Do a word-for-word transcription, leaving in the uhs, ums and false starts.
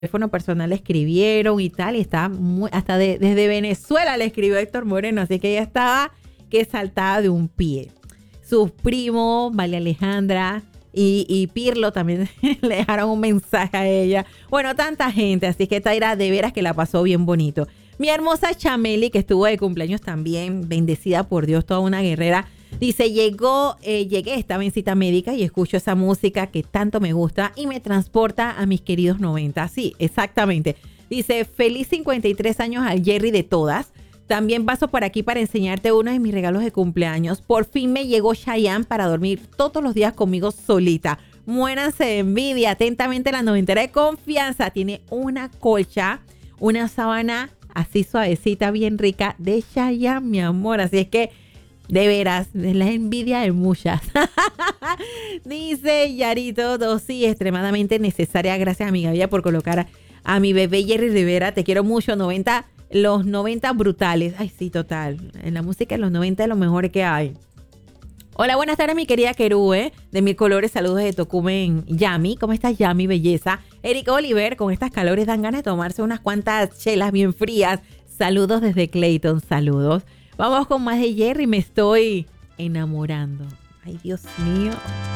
teléfono personal le escribieron y tal, y estaba muy, hasta de, desde Venezuela le escribió Héctor Moreno, así que ella estaba que saltaba de un pie. Sus primos, María Alejandra y, y Pirlo también le dejaron un mensaje a ella. Bueno, tanta gente, así que Taira de veras que la pasó bien bonito. Mi hermosa Chameli, que estuvo de cumpleaños también, bendecida por Dios, toda una guerrera. Dice, llegó, eh, llegué, estaba en cita médica y escucho esa música que tanto me gusta y me transporta a mis queridos noventa. Sí, exactamente. Dice, feliz cincuenta y tres años al Jerry de todas. También paso por aquí para enseñarte uno de mis regalos de cumpleaños. Por fin me llegó Chayanne para dormir todos los días conmigo solita. Muéranse de envidia. Atentamente la noventera de confianza. Tiene una colcha, una sábana así suavecita, bien rica de Chayanne, mi amor. Así es que de veras, es la envidia de muchas. Dice Yarito Dosi, extremadamente necesaria. Gracias, amiga Bella, por colocar a, a mi bebé Jerry Rivera. Te quiero mucho. noventa, los noventa brutales. Ay, sí, total. En la música de los noventa es lo mejor que hay. Hola, buenas tardes, mi querida Querú, ¿eh? De Mil Colores, saludos de Tocumen. Yami, ¿cómo estás, Yami, belleza? Eric Oliver, con estas calores dan ganas de tomarse unas cuantas chelas bien frías. Saludos desde Clayton, saludos. Vamos con más de Jerry, me estoy enamorando. Ay, Dios mío.